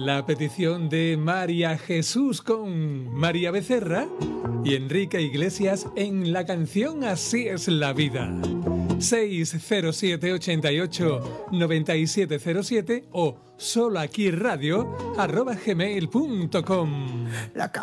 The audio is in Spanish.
la petición de María Jesús con María Becerra y Enrique Iglesias en la canción Así es la vida. 607-88-9707 o soloaquiradio@gmail.com.